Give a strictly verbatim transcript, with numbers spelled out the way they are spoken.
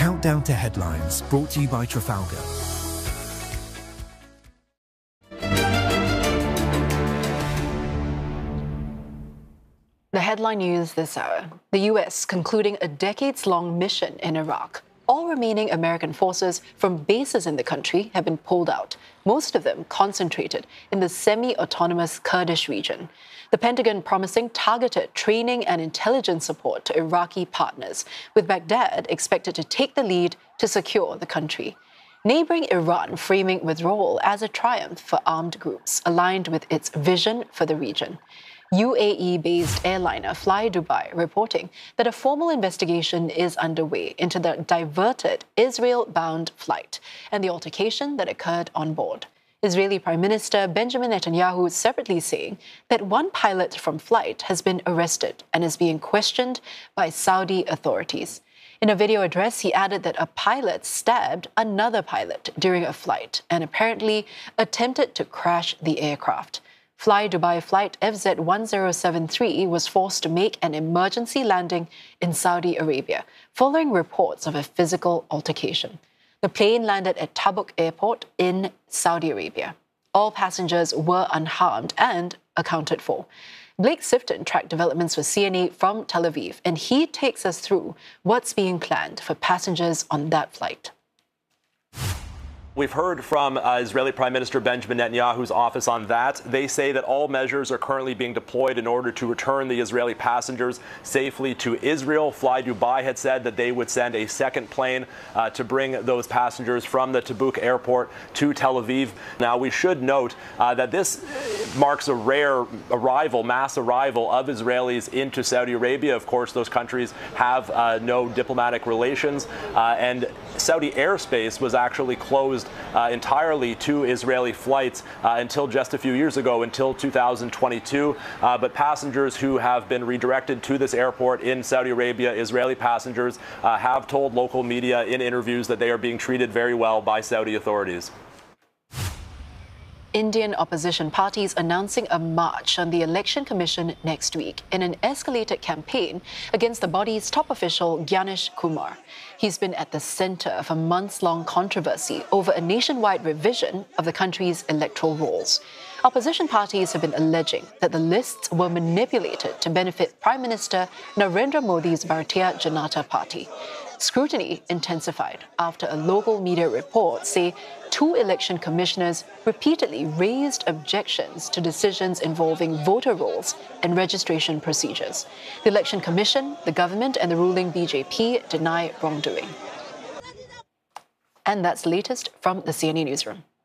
Countdown to Headlines, brought to you by Trafalgar. The headline news this hour. The U S concluding a decades-long mission in Iraq. All remaining American forces from bases in the country have been pulled out, most of them concentrated in the semi-autonomous Kurdish region. The Pentagon promising targeted training and intelligence support to Iraqi partners, with Baghdad expected to take the lead to secure the country. Neighboring Iran framing withdrawal as a triumph for armed groups aligned with its vision for the region. U A E-based airliner Fly Dubai reporting that a formal investigation is underway into the diverted Israel-bound flight and the altercation that occurred on board. Israeli Prime Minister Benjamin Netanyahu separately saying that one pilot from flight has been arrested and is being questioned by Saudi authorities. In a video address, he added that a pilot stabbed another pilot during a flight and apparently attempted to crash the aircraft. Fly Dubai flight F Z one zero seven three was forced to make an emergency landing in Saudi Arabia, following reports of a physical altercation. The plane landed at Tabuk Airport in Saudi Arabia. All passengers were unharmed and accounted for. Blake Sifton tracked developments for C N A from Tel Aviv, and he takes us through what's being planned for passengers on that flight. We've heard from uh, Israeli Prime Minister Benjamin Netanyahu's office on that. They say that all measures are currently being deployed in order to return the Israeli passengers safely to Israel. Fly Dubai had said that they would send a second plane uh, to bring those passengers from the Tabuk airport to Tel Aviv. Now, we should note uh, that this marks a rare arrival, mass arrival of Israelis into Saudi Arabia. Of course, those countries have uh, no diplomatic relations, uh, and Saudi airspace was actually closed Uh, entirely to Israeli flights uh, until just a few years ago, until two thousand twenty-two. Uh, but passengers who have been redirected to this airport in Saudi Arabia, Israeli passengers, uh, have told local media in interviews that they are being treated very well by Saudi authorities. Indian opposition parties announcing a march on the Election Commission next week in an escalated campaign against the body's top official, Gyanesh Kumar. He's been at the center of a months-long controversy over a nationwide revision of the country's electoral rolls. Opposition parties have been alleging that the lists were manipulated to benefit Prime Minister Narendra Modi's Bharatiya Janata Party. Scrutiny intensified after a local media report say two election commissioners repeatedly raised objections to decisions involving voter rolls and registration procedures. The Election Commission, the government, and the ruling B J P deny wrongdoing. And that's the latest from the C N A Newsroom.